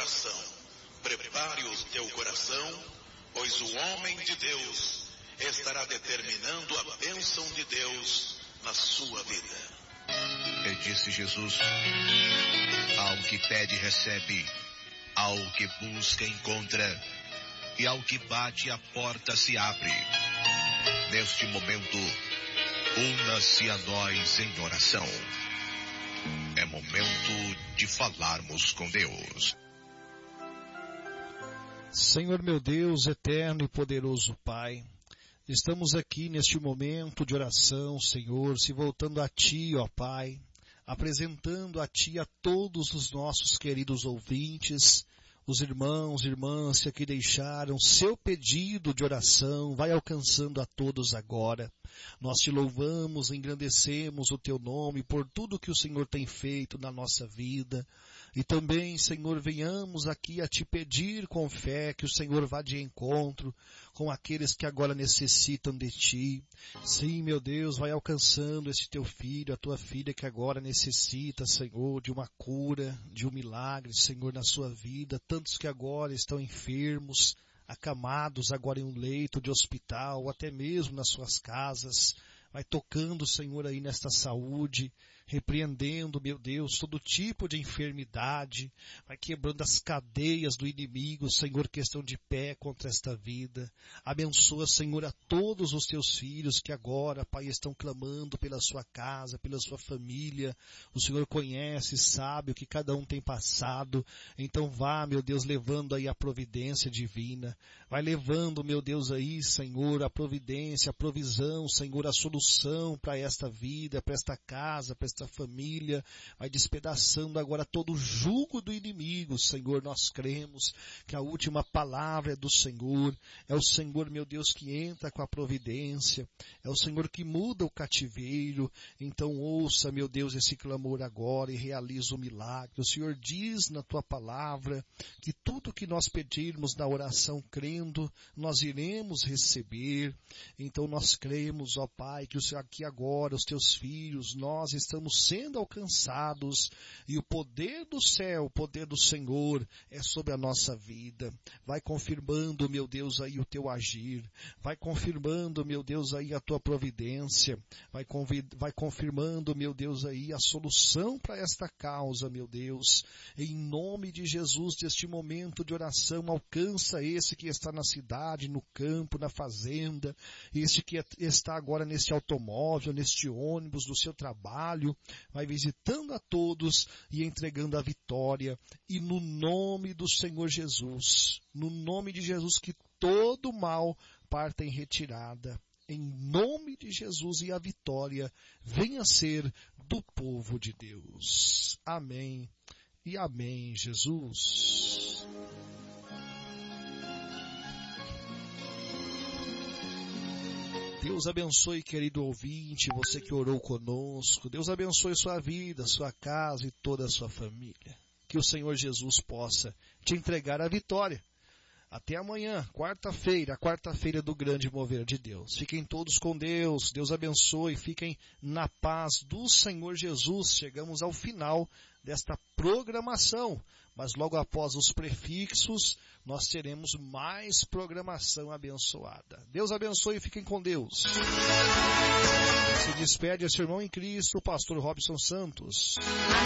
oração. Prepare o teu coração, pois o homem de Deus estará determinando a bênção de Deus na sua vida. E disse Jesus: ao que pede recebe, ao que busca encontra, e ao que bate a porta se abre. Neste momento, una-se a nós em oração. É momento de falarmos com Deus. Senhor meu Deus, eterno e poderoso Pai, estamos aqui neste momento de oração, Senhor, se voltando a Ti, ó Pai, apresentando a Ti a todos os nossos queridos ouvintes, os irmãos e irmãs que aqui deixaram seu pedido de oração, vai alcançando a todos agora. Nós Te louvamos, engrandecemos o Teu nome por tudo que o Senhor tem feito na nossa vida. E também, Senhor, venhamos aqui a Te pedir com fé que o Senhor vá de encontro com aqueles que agora necessitam de Ti. Sim, meu Deus, vai alcançando esse Teu filho, a Tua filha que agora necessita, Senhor, de uma cura, de um milagre, Senhor, na sua vida. Tantos que agora estão enfermos, acamados agora em um leito de hospital, ou até mesmo nas suas casas. Vai tocando, Senhor, aí nesta saúde, repreendendo, meu Deus, todo tipo de enfermidade, vai quebrando as cadeias do inimigo, Senhor, que estão de pé contra esta vida. Abençoa, Senhor, a todos os Teus filhos que agora, Pai, estão clamando pela sua casa, pela sua família. O Senhor conhece, sabe o que cada um tem passado. Então vá, meu Deus, levando aí a providência divina. Vai levando, meu Deus, aí, Senhor, a providência, a provisão, Senhor, a solução para esta vida, para esta casa, para esta família. Vai despedaçando agora todo o jugo do inimigo, Senhor. Nós cremos que a última palavra é do Senhor. É o Senhor, meu Deus, que entra com a providência. É o Senhor que muda o cativeiro. Então ouça, meu Deus, esse clamor agora e realiza o milagre. O Senhor diz na Tua palavra que tudo que nós pedirmos na oração crendo, nós iremos receber. Então nós cremos, ó Pai, que aqui agora os Teus filhos, nós estamos sendo alcançados e o poder do céu, o poder do Senhor é sobre a nossa vida. Vai confirmando, meu Deus, aí o Teu agir. Vai confirmando, meu Deus, aí a Tua providência. Vai confirmando, meu Deus, aí a solução para esta causa, meu Deus. Em nome de Jesus, deste momento de oração, alcança esse que está na cidade, no campo, na fazenda, esse que está agora nesse automóvel, neste ônibus do seu trabalho, vai visitando a todos e entregando a vitória. E no nome do Senhor Jesus, no nome de Jesus, que todo mal parta em retirada. Em nome de Jesus, e a vitória venha ser do povo de Deus. Amém e amém, Jesus. Deus abençoe, querido ouvinte, você que orou conosco. Deus abençoe sua vida, sua casa e toda a sua família. Que o Senhor Jesus possa te entregar a vitória. Até amanhã, quarta-feira, a quarta-feira do grande mover de Deus. Fiquem todos com Deus. Deus abençoe. Fiquem na paz do Senhor Jesus. Chegamos ao final desta programação. Mas logo após os prefixos, nós teremos mais programação abençoada. Deus abençoe e fiquem com Deus. Se despede esse irmão em Cristo, o pastor Robson Santos.